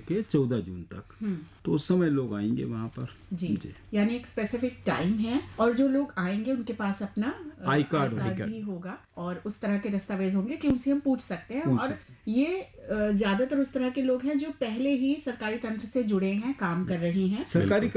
लेके 14 जून तक। तो उस समय लोग आएंगे वहाँ पर। जी। यानी एक स्पेसिफिक टाइम है और जो लोग आएंगे उनके पास अपना आई कार्ड भी होगा और उस तरह के दस्तावेज होंगे कि उनसे हम पूछ सकते हैं। और ये ज्यादातर उस तरह के लोग हैं जो पहले ही सरकारी तंत्र से जुड़े हैं, काम कर रहे हैं, सरकारी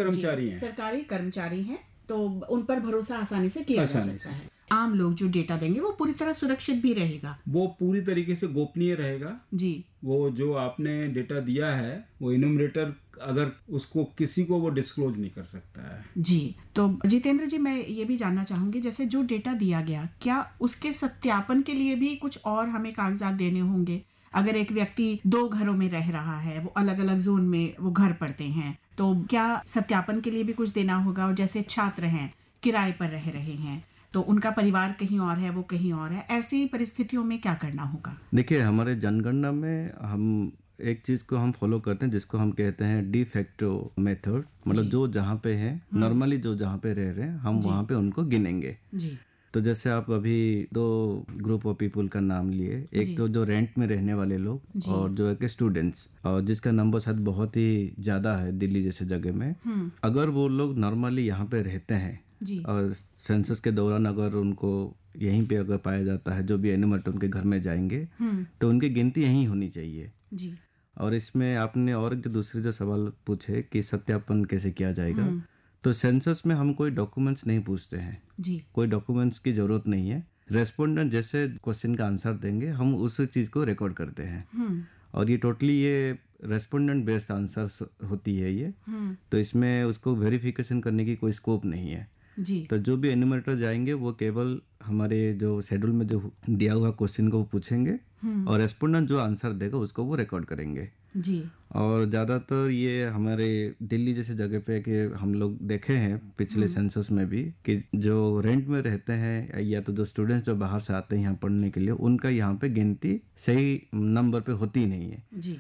कर्मचारी हैं, तो उन पर भरोसा आसानी से किया जा सकता है। आम लोग जो डेटा देंगे वो पूरी तरह सुरक्षित भी रहेगा, वो पूरी तरीके से गोपनीय रहेगा जी। वो जो आपने डेटा दिया है वो इन्यूमरेटर अगर उसको किसी को वो डिस्क्लोज नहीं कर सकता है। जी। तो जितेंद्र जी, मैं ये भी जानना चाहूंगी, जैसे जो डेटा दिया गया, क्या उसके सत्यापन के लिए भी कुछ और हमें कागजात देने होंगे? अगर एक व्यक्ति 2 घरों में रह रहा है, वो अलग अलग जोन में वो घर पड़ते हैं, तो क्या सत्यापन के लिए भी कुछ देना होगा? और जैसे छात्र हैं, किराए पर रह रहे हैं, तो उनका परिवार कहीं और है, वो कहीं और है, ऐसी परिस्थितियों में क्या करना होगा? देखिए, हमारे जनगणना में हम एक चीज को हम फॉलो करते हैं जिसको हम कहते हैं डी फैक्टो मेथड, मतलब जो जहाँ पे है नॉर्मली जो जहाँ पे रह रहे हैं हम वहाँ पे उनको गिनेंगे जी। तो जैसे आप अभी 2 ग्रुप ऑफ पीपल का नाम लिए, एक तो जो रेंट में रहने वाले लोग और जो एक स्टूडेंट्स, और जिसका नंबर शायद बहुत ही ज्यादा है दिल्ली जैसे जगह में। अगर वो लोग नॉर्मली यहाँ पे रहते हैं और सेंसस के दौरान अगर उनको यहीं पे अगर पाया जाता है, जो भी एनिमेटर उनके घर में जाएंगे तो उनकी गिनती यहीं होनी चाहिए जी। और इसमें आपने और जो दूसरे जो सवाल पूछे कि सत्यापन कैसे किया जाएगा, तो सेंसस में हम कोई डॉक्यूमेंट्स नहीं पूछते हैं जी। कोई डॉक्यूमेंट्स की जरूरत नहीं है। रेस्पोंडेंट जैसे क्वेश्चन का आंसर देंगे हम उस चीज को रिकॉर्ड करते हैं और ये टोटली ये रेस्पोंडेंट बेस्ड आंसर होती है ये। तो इसमें उसको वेरिफिकेशन करने की कोई स्कोप नहीं है जी। तो जो भी एनिमेटर जाएंगे वो केवल हमारे जो शेड्यूल में जो दिया हुआ क्वेश्चन को वो पूछेंगे और रेस्पोंडेंट जो आंसर देगा उसको वो रिकॉर्ड करेंगे जी। और ज़्यादातर ये हमारे दिल्ली जैसे जगह पे कि हम लोग देखे हैं पिछले सेंसस में भी कि जो रेंट में रहते हैं या तो जो स्टूडेंट्स जो बाहर से आते हैं यहाँ पढ़ने के लिए, उनका यहाँ पे गिनती सही नंबर पे होती नहीं है जी।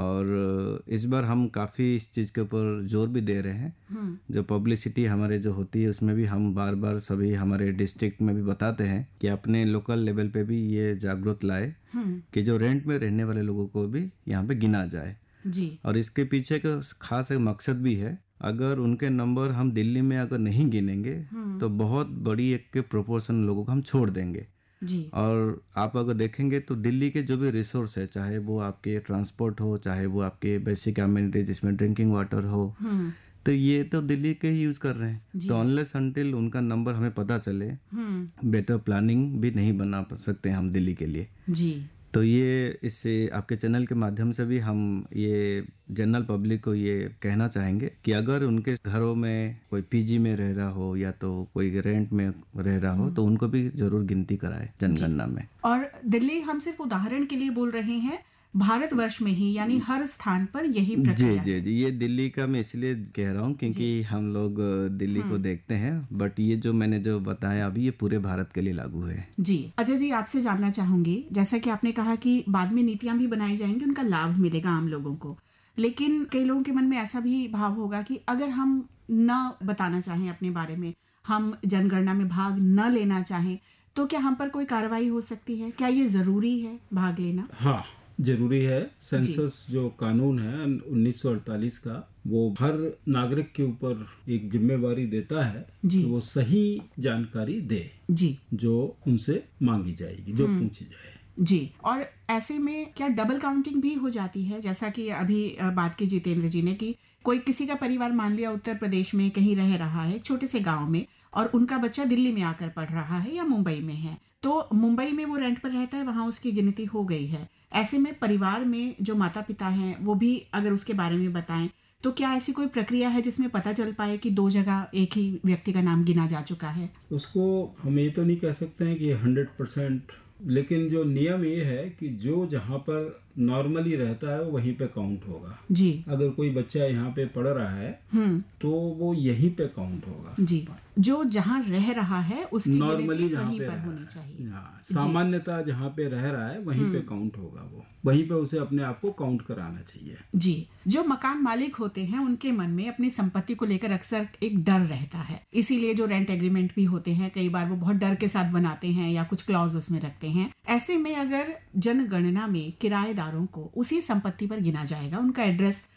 और इस बार हम काफ़ी इस चीज़ के ऊपर जोर भी दे रहे हैं। जो पब्लिसिटी हमारे जो होती है उसमें भी हम बार बार सभी हमारे डिस्ट्रिक्ट में भी बताते हैं कि अपने लोकल लेवल पे भी ये जागरूक लाए कि जो रेंट में रहने वाले लोगों को भी यहाँ पे गिना जाए जी। और इसके पीछे का खास एक मकसद भी है, अगर उनके नंबर हम दिल्ली में अगर नहीं गिनेंगे तो बहुत बड़ी एक प्रोपोर्शन लोगों को हम छोड़ देंगे जी। और आप अगर देखेंगे तो दिल्ली के जो भी रिसोर्स है, चाहे वो आपके ट्रांसपोर्ट हो, चाहे वो आपके बेसिक एमिनिटीज जिसमें ड्रिंकिंग वाटर हो, तो ये तो दिल्ली के ही यूज कर रहे हैं। तो अनलेस अनटिल उनका नंबर हमें पता चले, बेटर प्लानिंग भी नहीं बना सकते हम दिल्ली के लिए जी। तो ये इससे आपके चैनल के माध्यम से भी हम ये जनरल पब्लिक को ये कहना चाहेंगे कि अगर उनके घरों में कोई पीजी में रह रहा हो या तो कोई रेंट में रह रहा हो तो उनको भी जरूर गिनती कराए जनगणना में। और दिल्ली हम सिर्फ उदाहरण के लिए बोल रहे हैं, भारतवर्ष में ही यानी हर स्थान पर यही प्रक्रिया जी। ये दिल्ली का मैं इसलिए कह रहा हूँ क्योंकि हम लोग दिल्ली को देखते हैं, बट ये जो मैंने जो बताया अभी ये पूरे भारत के लिए लागू है जी। अजय जी, आपसे जानना चाहूंगी, जैसा कि आपने कहा कि बाद में नीतियां भी बनाई जाएंगी, उनका लाभ मिलेगा आम लोगों को, लेकिन कई लोगों के मन में ऐसा भी भाव होगा कि अगर हम न बताना चाहें अपने बारे में, हम जनगणना में भाग न लेना चाहें, तो क्या हम पर कोई कार्रवाई हो सकती है? क्या ये जरूरी है भाग लेना? हाँ, जरूरी है। सेंसस जो कानून है 1948 का, वो हर नागरिक के ऊपर एक जिम्मेवारी देता है कि वो सही जानकारी दे जी, जो उनसे मांगी जाएगी, जो पूछी जाए जी। और ऐसे में क्या डबल काउंटिंग भी हो जाती है? जैसा कि अभी बात की जितेंद्र जी ने कि कोई किसी का परिवार मान लिया उत्तर प्रदेश में कहीं रह रहा है, छोटे से गांव में, और उनका बच्चा दिल्ली में आकर पढ़ रहा है या मुंबई में है, तो मुंबई में वो रेंट पर रहता है, वहां उसकी गिनती हो गई है। ऐसे में परिवार में जो माता पिता हैं वो भी अगर उसके बारे में बताएं, तो क्या ऐसी कोई प्रक्रिया है जिसमें पता चल पाए कि 2 जगह एक ही व्यक्ति का नाम गिना जा चुका है? उसको हम ये तो नहीं कह सकते हैं कि 100%, लेकिन जो नियम ये है कि जो जहाँ पर नॉर्मली रहता है वो वहीं पे काउंट होगा जी। अगर कोई बच्चा यहाँ पे पढ़ रहा है तो वो यहीं पे काउंट होगा जी। जो जहाँ रह रहा है उसकी नॉर्मली वहीं पर होनी चाहिए। सामान्यता जहाँ पे रह रहा है वहीं पे काउंट होगा, वो वहीं पे उसे अपने आप को काउंट कराना चाहिए जी। जो मकान मालिक होते हैं उनके मन में अपनी संपत्ति को लेकर अक्सर एक डर रहता है, इसीलिए जो रेंट एग्रीमेंट भी होते हैं कई बार वो बहुत डर के साथ बनाते हैं या कुछ क्लॉज उसमें रखते हैं। ऐसे में अगर जनगणना में किराएदारों को उसी संपत्ति पर गिना जाएगा, उनका एड्रेस